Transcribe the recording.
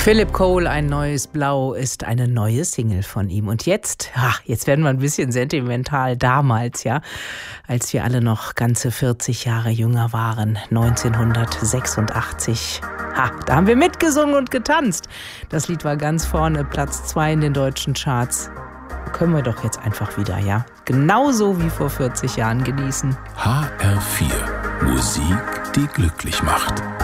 Philip Cole, ein neues Blau, ist eine neue Single von ihm. Und jetzt werden wir ein bisschen sentimental. Damals, ja, als wir alle noch ganze 40 Jahre jünger waren, 1986. Da haben wir mitgesungen und getanzt. Das Lied war ganz vorne, Platz 2 in den deutschen Charts. Können wir doch jetzt einfach wieder, ja, genauso wie vor 40 Jahren genießen. HR4, Musik, die glücklich macht.